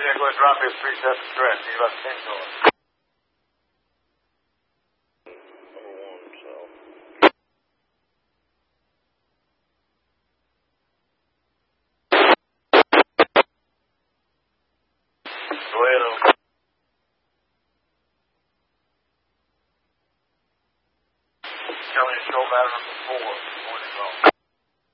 they're going to drop his 3-7 threat. He left 10 dollars. Go ahead, over. Tell me to show battle number 4. Morning,